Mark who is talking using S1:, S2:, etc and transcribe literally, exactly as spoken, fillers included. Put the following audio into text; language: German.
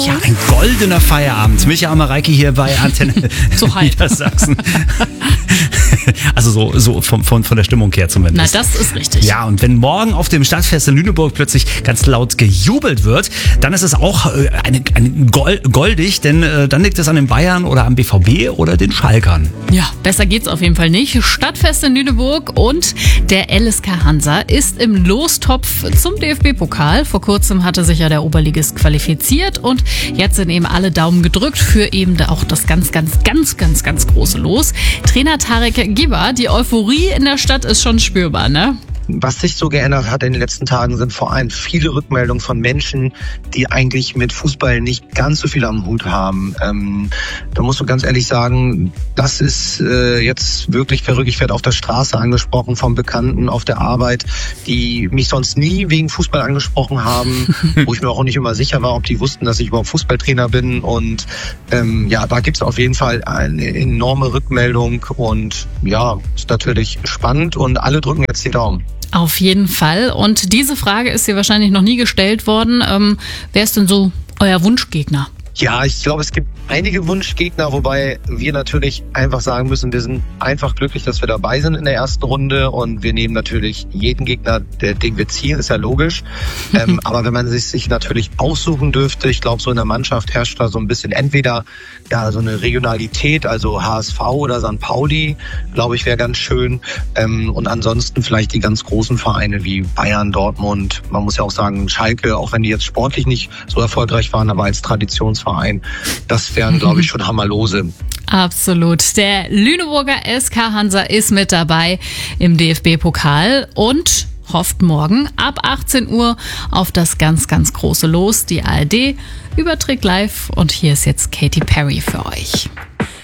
S1: Ja, ein goldener Feierabend. Micha Mareike hier bei Antenne
S2: So halb.
S1: Niedersachsen. Also so, so von, von, von der Stimmung her zumindest.
S2: Na, das ist richtig.
S1: Ja, und wenn morgen auf dem Stadtfest in Lüneburg plötzlich ganz laut gejubelt wird, dann ist es auch äh, eine, eine Gold, goldig, denn äh, dann liegt es an den Bayern oder am B V B oder den Schalkern.
S2: Ja, besser geht's auf jeden Fall nicht. Stadtfest in Lüneburg und der L S K Hansa ist im Lostopf zum D F B-Pokal. Vor kurzem hatte sich ja der Oberligist qualifiziert und jetzt sind eben alle Daumen gedrückt für eben auch das ganz, ganz, ganz, ganz, ganz große Los. Trainer Tarek Giba, die Euphorie in der Stadt ist schon spürbar, ne?
S3: Was sich so geändert hat in den letzten Tagen, sind vor allem viele Rückmeldungen von Menschen, die eigentlich mit Fußball nicht ganz so viel am Hut haben. Ähm, da musst du ganz ehrlich sagen, das ist äh, jetzt wirklich verrückt. Ich werde auf der Straße angesprochen von Bekannten auf der Arbeit, die mich sonst nie wegen Fußball angesprochen haben, wo ich mir auch nicht immer sicher war, ob die wussten, dass ich überhaupt Fußballtrainer bin. Und ähm, ja, da gibt es auf jeden Fall eine enorme Rückmeldung und ja, ist natürlich spannend und alle drücken jetzt die Daumen.
S2: Auf jeden Fall. Und diese Frage ist dir wahrscheinlich noch nie gestellt worden. Ähm, wer ist denn so euer Wunschgegner?
S3: Ja, ich glaube, es gibt einige Wunschgegner, wobei wir natürlich einfach sagen müssen, wir sind einfach glücklich, dass wir dabei sind in der ersten Runde und wir nehmen natürlich jeden Gegner, der, den wir ziehen, ist ja logisch. ähm, aber wenn man sich, sich natürlich aussuchen dürfte, ich glaube, so in der Mannschaft herrscht da so ein bisschen entweder ja so eine Regionalität, also H S V oder Sankt Pauli, glaube ich, wäre ganz schön. Ähm, und ansonsten vielleicht die ganz großen Vereine wie Bayern, Dortmund. Man muss ja auch sagen, Schalke, auch wenn die jetzt sportlich nicht so erfolgreich waren, aber als Traditionsverein, das wären, glaube ich, schon Hammerlose.
S2: Absolut. Der Lüneburger S K Hansa ist mit dabei im D F B-Pokal und hofft morgen ab achtzehn Uhr auf das ganz, ganz große Los. Die A R D überträgt live und hier ist jetzt Katy Perry für euch.